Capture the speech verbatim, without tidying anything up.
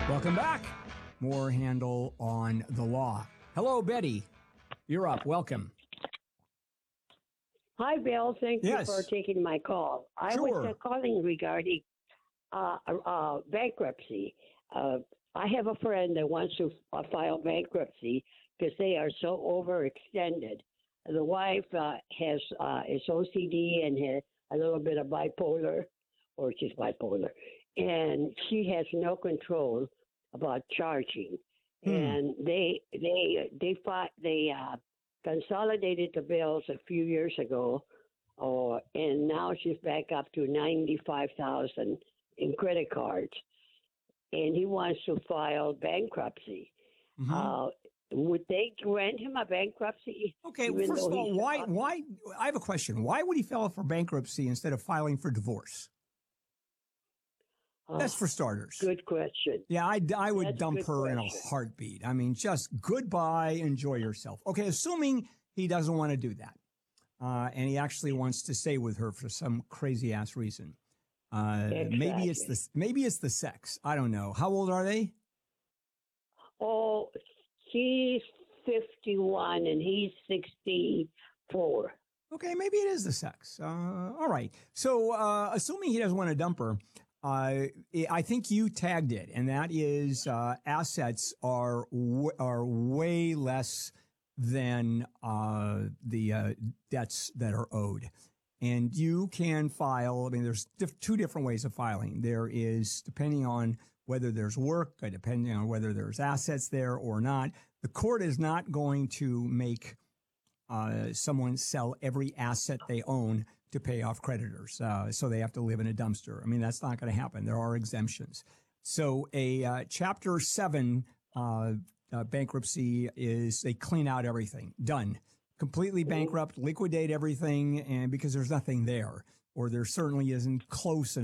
Welcome back. More Handel on the Law. Hello, Betty. You're up. Welcome. Hi, Bill. Thank Yes. you for taking my call. I Sure. was uh, calling regarding uh, uh, bankruptcy. Uh, I have a friend that wants to uh, file bankruptcy because they are so overextended. The wife uh, has uh, is O C D and has a little bit of bipolar, or she's bipolar, and she has no control about charging. Hmm. And they they they fought, they uh, consolidated the bills a few years ago, or and now she's back up to ninety five thousand in credit cards, and he wants to file bankruptcy. Mhm. Uh, would they grant him a bankruptcy? Okay, even first of though all, he's why, up? why, I have a question. Why would he file for bankruptcy instead of filing for divorce? Oh, That's for starters. Good question. Yeah, I, I would That's a dump good her in a question. heartbeat. I mean, just goodbye, enjoy yourself. Okay, assuming he doesn't want to do that, uh, and he actually wants to stay with her for some crazy ass reason. Uh, maybe it's Exactly. the maybe it's the sex. I don't know. How old are they? Oh, she's fifty-one and he's sixty-four. Okay, maybe it is the sex. Uh, all right. So, uh, assuming he doesn't want to dump her, uh, I think you tagged it, and that is uh, assets are w- are way less than uh, the uh, debts that are owed. And you can file. I mean, there's diff- two different ways of filing. There is, depending on whether there's work, uh, depending on whether there's assets there or not. The court is not going to make Uh, someone sell every asset they own to pay off creditors. Uh, so they have to live in a dumpster. I mean, that's not going to happen. There are exemptions. So a uh, Chapter seven uh, uh, bankruptcy is they clean out everything. Done. Completely bankrupt, liquidate everything, and because there's nothing there, or there certainly isn't close enough.